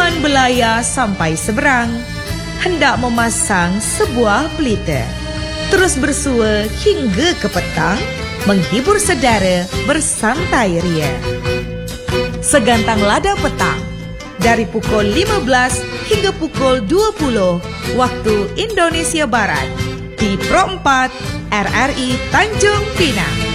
Tuan belayar sampai seberang, hendak memasang sebuah pelita. Terus bersua hingga ke petang, menghibur saudara bersantai ria. Segantang lada petang, dari pukul 15 hingga pukul 20 waktu Indonesia Barat, di Pro 4 RRI Tanjung Pinang.